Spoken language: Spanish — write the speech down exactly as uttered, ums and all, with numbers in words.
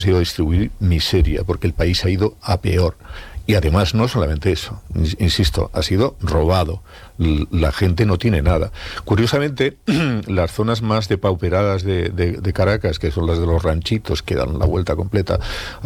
ha sido distribuir miseria, porque el país ha ido a peor. Y además no solamente eso, insisto, ha sido robado. La gente no tiene nada. Curiosamente, las zonas más depauperadas de, de, de Caracas, que son las de los ranchitos, que dan la vuelta completa